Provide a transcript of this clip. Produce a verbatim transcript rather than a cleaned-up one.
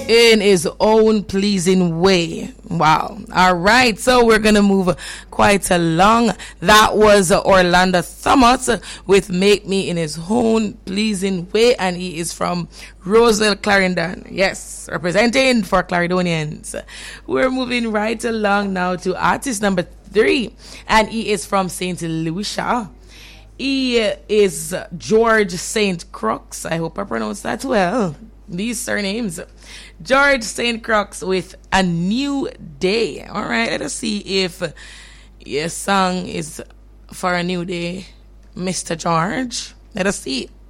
in his own pleasing way. Wow. All right. So we're going to move quite along. That was Orlando Thomas with Make Me in His Own Pleasing Way. And he is from Roseville, Clarendon. Yes, representing for Clarendonians. We're moving right along now to artist number three. And he is from Saint Lucia. He is George Saint Crux. I hope I pronounced that well. These surnames. George Saint Crux with A New Day. All right, let us see if your song is for a new day, Mister George. Let us see.